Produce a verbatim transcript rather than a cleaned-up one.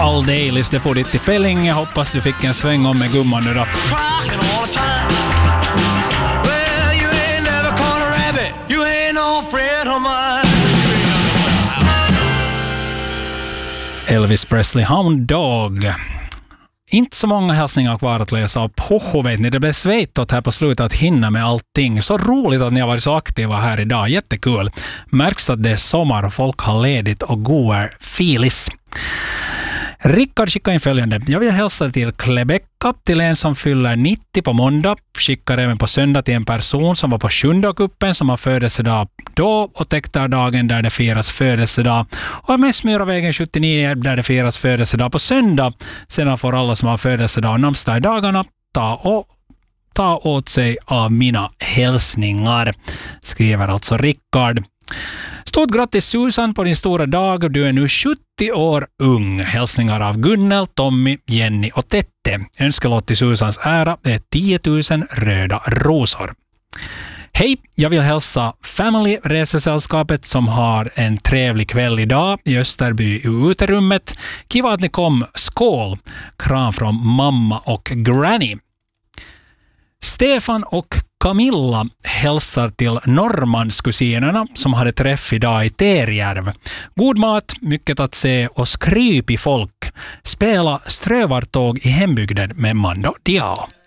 All Dailies, det får ditt i Pelling. Jag hoppas du fick en sväng om med gumman nu då. Elvis Presley, Hound Dog. Inte så många hälsningar kvar att läsa upp. Hoho, vet ni, det blev svettot här på slutet att hinna med allting. Så roligt att ni har varit så aktiva här idag. Jättekul. Märks att det är sommar och folk har ledigt och goer filis. Rickard skickar in följande. Jag vill hälsa till Klebecka, till en som fyller nittio på måndag. Skickar även på söndag till en person som var på sjundakuppen som har födelsedag då och täktardagen där det firas födelsedag. Och med Smyravägen sjuttionio där det firas födelsedag på söndag. Sedan får alla som har födelsedag och namnsdag i dagarna ta och ta åt sig av mina hälsningar. Skriver alltså Rickard. Stort grattis Susan på din stora dag. Du är nu sjuttio år ung. Hälsningar av Gunnel, Tommy, Jenny och Tette. Önskelåt till Susans ära är tio tusen röda rosor. Hej, jag vill hälsa Family resesällskapet som har en trevlig kväll idag i Österby i uterummet. Kiva att ni kom. Skål! Kram från mamma och granny. Stefan och Camilla hälsar till Norrmanskusinerna som hade träff idag i Terjärv. God mat, mycket att se och skryp i folk. Spela strövartåg i hembygden med Mando Diao.